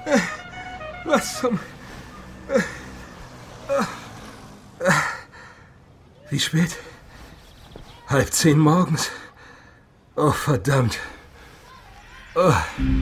Was zum... Wie spät? 9:30 morgens. Oh, verdammt. Oh.